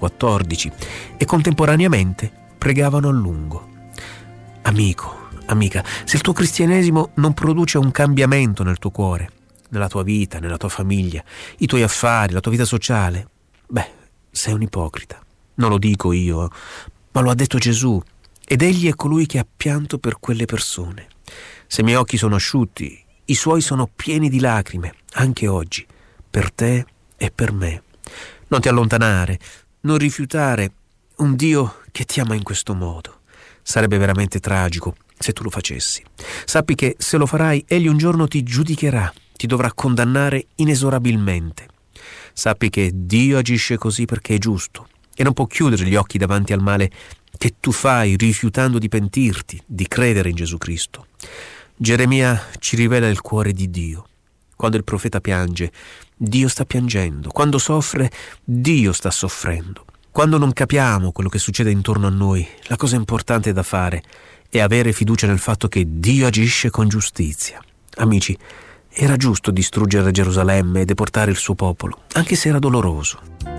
14 e contemporaneamente pregavano a lungo. Amico, amica, se il tuo cristianesimo non produce un cambiamento nel tuo cuore, nella tua vita, nella tua famiglia, i tuoi affari, la tua vita sociale, sei un ipocrita. Non lo dico io, ma lo ha detto Gesù, ed egli è colui che ha pianto per quelle persone. Se i miei occhi sono asciutti, i suoi sono pieni di lacrime, anche oggi, per te e per me. Non ti allontanare, non rifiutare un Dio che ti ama in questo modo. Sarebbe veramente tragico se tu lo facessi. Sappi che se lo farai, egli un giorno ti giudicherà, ti dovrà condannare inesorabilmente. Sappi che Dio agisce così perché è giusto e non può chiudere gli occhi davanti al male che tu fai rifiutando di pentirti, di credere in Gesù Cristo. Geremia ci rivela il cuore di Dio. Quando il profeta piange, Dio sta piangendo. Quando soffre, Dio sta soffrendo. Quando non capiamo quello che succede intorno a noi, la cosa importante da fare è avere fiducia nel fatto che Dio agisce con giustizia. Amici, era giusto distruggere Gerusalemme e deportare il suo popolo, anche se era doloroso.